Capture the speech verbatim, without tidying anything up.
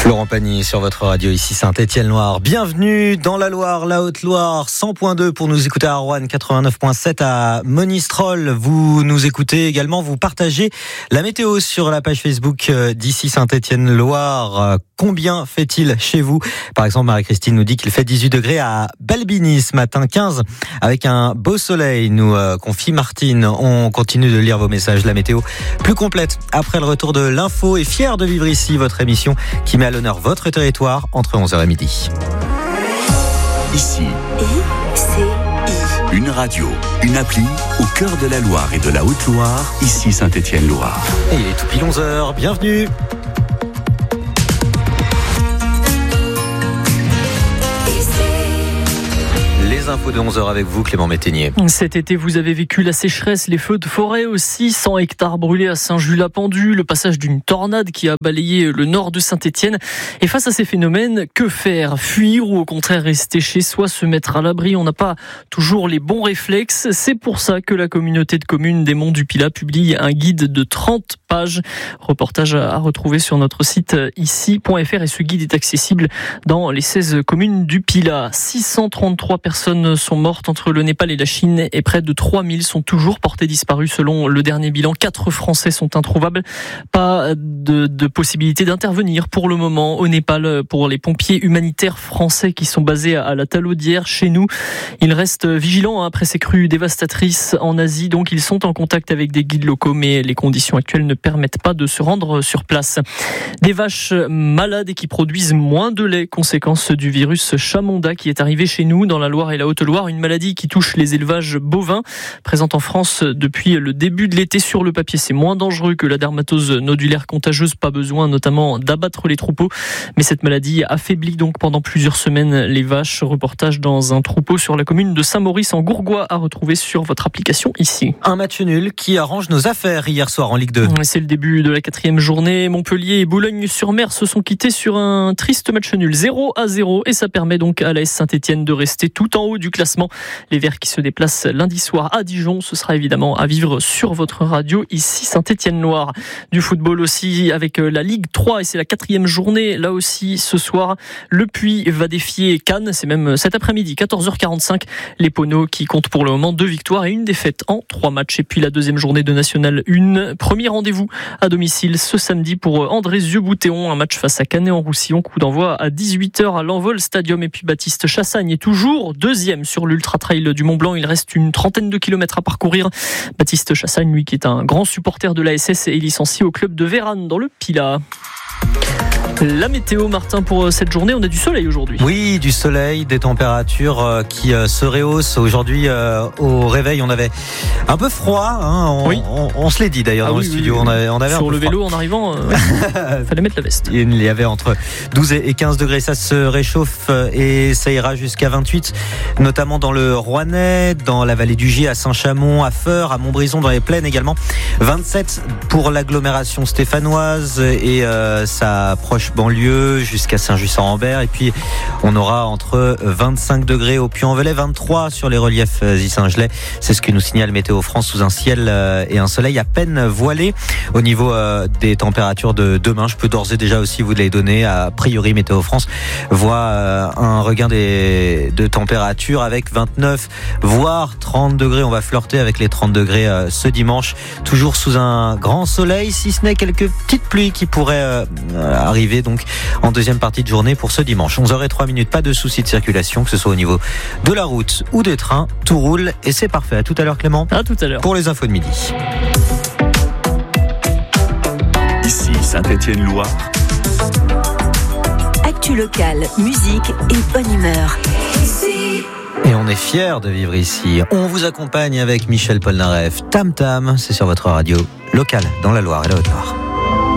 Laurent Pagny sur votre radio, ici Saint-Étienne-Loire. Bienvenue dans la Loire, la Haute-Loire, cent point deux pour nous écouter à Roanne, quatre-vingt-neuf point sept à Monistrol. Vous nous écoutez également, vous partagez la météo sur la page Facebook d'ici Saint-Étienne-Loire. Combien fait-il chez vous? Par exemple, Marie-Christine nous dit qu'il fait dix-huit degrés à Balbini ce matin, quinze avec un beau soleil, nous euh, confie Martine. On continue de lire vos messages, la météo plus complète après le retour de l'info, et fier de vivre ici votre émission qui met à l'honneur votre territoire entre onze heures et midi. Ici, I C I. Une radio, une appli au cœur de la Loire et de la Haute-Loire, ici Saint-Étienne-Loire. Et il est tout pile onze heures, bienvenue. Les infos de onze heures avec vous, Clément Métainier. Cet été, vous avez vécu la sécheresse, les feux de forêt aussi, cent hectares brûlés à Saint-Just-la-Pendu, le passage d'une tornade qui a balayé le nord de Saint-Étienne. Et face à ces phénomènes, que faire? Fuir ou au contraire rester chez soi, se mettre à l'abri? On n'a pas toujours les bons réflexes. C'est pour ça que la communauté de communes des Monts du Pilat publie un guide de trente pages. Reportage à retrouver sur notre site ici point f r, et ce guide est accessible dans les seize communes du Pilat. six cent trente-trois personnes sont mortes entre le Népal et la Chine, et près de trois mille sont toujours portées disparues selon le dernier bilan. Quatre Français sont introuvables. Pas de, de possibilité d'intervenir pour le moment au Népal pour les pompiers humanitaires français qui sont basés à la Talaudière chez nous. Ils restent vigilants après ces crues dévastatrices en Asie, donc ils sont en contact avec des guides locaux, mais les conditions actuelles ne permettent pas de se rendre sur place. Des vaches malades et qui produisent moins de lait, conséquence du virus Chamonda qui est arrivé chez nous dans la Loire et la Haute-Loire, une maladie qui touche les élevages bovins, présente en France depuis le début de l'été. Sur le papier, c'est moins dangereux que la dermatose nodulaire contagieuse, pas besoin notamment d'abattre les troupeaux, mais cette maladie affaiblit donc pendant plusieurs semaines les vaches. Reportage dans un troupeau sur la commune de Saint-Maurice en Gourgois à retrouver sur votre application ici. Un match nul qui arrange nos affaires hier soir en Ligue deux. C'est le début de la quatrième journée. Montpellier et Boulogne-sur-Mer se sont quittés sur un triste match nul, zéro à zéro, et ça permet donc à l'A S Saint-Étienne de rester tout en haut du classement. Les Verts qui se déplacent lundi soir à Dijon, ce sera évidemment à vivre sur votre radio ici Saint-Étienne-Loire. Du football aussi avec la Ligue trois, et c'est la quatrième journée. Là aussi ce soir, le Puy va défier Cannes, c'est même cet après-midi, quatorze heures quarante-cinq. Les Poneaux qui comptent pour le moment deux victoires et une défaite en trois matchs. Et puis la deuxième journée de National un, premier rendez-vous à domicile ce samedi pour Andrézieux-Boutéon, un match face à Canet-en-Roussillon, coup d'envoi à dix-huit heures à l'Envol Stadium. Et puis Baptiste Chassagne est toujours deuxième sur l'Ultra Trail du Mont Blanc. Il reste une trentaine de kilomètres à parcourir. Baptiste Chassagne, lui qui est un grand supporter de l'A S S, est licencié au club de Vérane dans le Pilat. La météo, Martin, pour cette journée, on a du soleil aujourd'hui. Oui, du soleil, des températures qui se rehaussent. Aujourd'hui, au réveil, on avait un peu froid. Hein, on, oui. on, on se l'est dit d'ailleurs ah, dans oui, le studio. Oui, oui. On avait, on avait Sur un peu le vélo, froid. En arrivant, euh, fallait mettre la veste. Il y avait entre douze et quinze degrés. Ça se réchauffe et ça ira jusqu'à vingt-huit, notamment dans le Rouennais, dans la vallée du Gier, à Saint-Chamond, à Feurs, à Montbrison, dans les plaines également. vingt-sept pour l'agglomération stéphanoise et euh, ça approche banlieue jusqu'à Saint-Just-en-Rambert, et puis on aura entre vingt-cinq degrés au Puy-en-Velay, vingt-trois sur les reliefs Zy-Saint-Gelais. C'est ce que nous signale Météo France, sous un ciel et un soleil à peine voilé. Au niveau des températures de demain, je peux d'ores et déjà aussi vous les donner. A priori, Météo France voit un regain des, de température avec vingt-neuf voire trente degrés. On va flirter avec les trente degrés ce dimanche, toujours sous un grand soleil, si ce n'est quelques petites pluies qui pourraient arriver donc en deuxième partie de journée pour ce dimanche. onze heures zéro trois, pas de soucis de circulation, que ce soit au niveau de la route ou des trains. Tout roule et c'est parfait. À tout à l'heure, Clément. À tout à l'heure. Pour les infos de midi. Ici Saint-Étienne-Loire. Actu locale, musique et bonne humeur. Ici. Et on est fiers de vivre ici. On vous accompagne avec Michel Polnareff. Tam Tam, c'est sur votre radio locale dans la Loire et la Haute-Loire.